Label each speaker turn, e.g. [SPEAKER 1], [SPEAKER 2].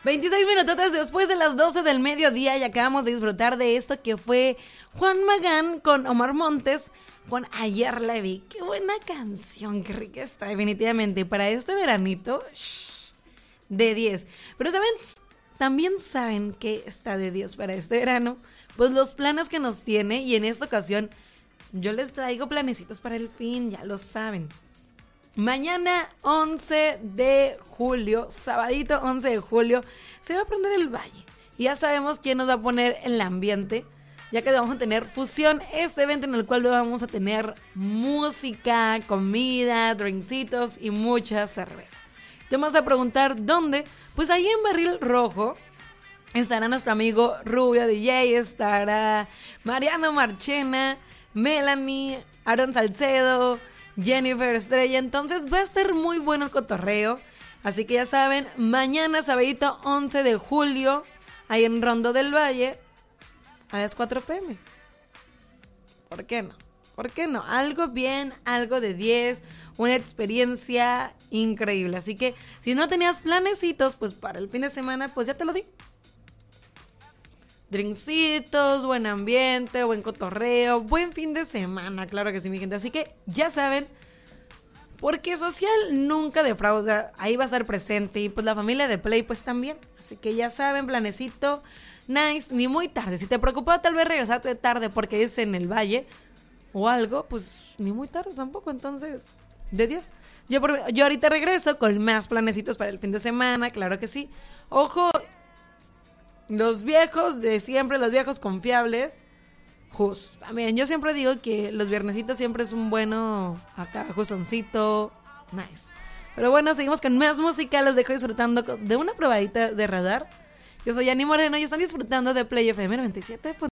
[SPEAKER 1] 26 minutos después de las 12 del mediodía y acabamos de disfrutar de esto que fue Juan Magán con Omar Montes con Ayer la vi. Qué buena canción, qué rica está, definitivamente. Para este veranito, de 10. Pero también saben que está de 10 para este verano, pues los planes que nos tiene, y en esta ocasión yo les traigo planecitos para el fin, ya lo saben. Mañana 11 de julio, sabadito 11 de julio, se va a prender el valle. Y ya sabemos quién nos va a poner el ambiente, ya que vamos a tener fusión, este evento en el cual vamos a tener música, comida, drinkcitos y mucha cerveza. Te vas a preguntar dónde, pues ahí en Barril Rojo estará nuestro amigo Rubio DJ, estará Mariano Marchena, Melanie, Aaron Salcedo, Jennifer Estrella. Entonces va a estar muy bueno el cotorreo. Así que ya saben, mañana sabadito 11 de julio, ahí en Rondo del Valle, a las 4 p.m. ¿Por qué no? ¿Por qué no? Algo bien, algo de 10, una experiencia increíble. Así que si no tenías planecitos, pues para el fin de semana, pues ya te lo di. Drinkcitos, buen ambiente, buen cotorreo, buen fin de semana, claro que sí, mi gente. Así que ya saben, porque social nunca defrauda, ahí va a estar presente, y pues la familia de Play pues también. Así que ya saben, planecito, nice, ni muy tarde. Si te preocupaba tal vez regresarte tarde porque es en el valle o algo, pues ni muy tarde tampoco, entonces, de 10. Yo ahorita regreso con más planecitos para el fin de semana, claro que sí. Ojo, los viejos de siempre, los viejos confiables, justo. También yo siempre digo que los viernesitos siempre es un bueno acá, justoncito, nice. Pero bueno, seguimos con más música, los dejo disfrutando de una probadita de Radar. Yo soy Ani Moreno y están disfrutando de Play FM 97.